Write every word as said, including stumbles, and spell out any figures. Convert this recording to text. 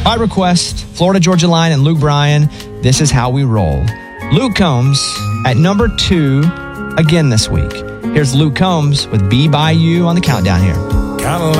By request, Florida Georgia Line and Luke Bryan, This Is How We Roll. Luke Combs at number two again this week. Here's Luke Combs with Be By You on the countdown here.